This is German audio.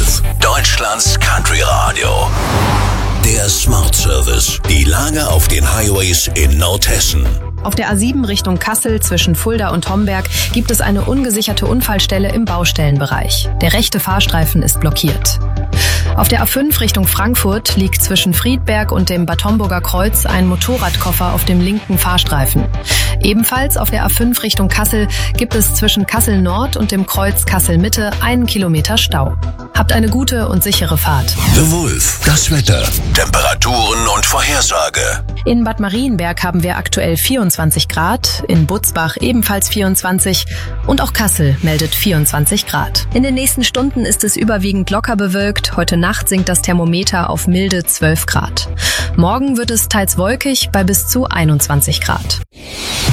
Wolf, Deutschlands Country Radio. Der Smart Service. Die Lage auf den Highways in Nordhessen. Auf der A7 Richtung Kassel zwischen Fulda und Homberg gibt es eine ungesicherte Unfallstelle im Baustellenbereich. Der rechte Fahrstreifen ist blockiert. Auf der A5 Richtung Frankfurt liegt zwischen Friedberg und dem Bad Homburger Kreuz ein Motorradkoffer auf dem linken Fahrstreifen. Ebenfalls auf der A5 Richtung Kassel gibt es zwischen Kassel Nord und dem Kreuz Kassel Mitte 1 Kilometer Stau. Habt eine gute und sichere Fahrt. The Wolf, das Wetter, Temperaturen und Vorhersage. In Bad Marienberg haben wir aktuell 24 Grad, in Butzbach ebenfalls 24 und auch Kassel meldet 24 Grad. In den nächsten Stunden ist es überwiegend locker bewölkt. Heute Nacht sinkt das Thermometer auf milde 12 Grad. Morgen wird es teils wolkig bei bis zu 21 Grad.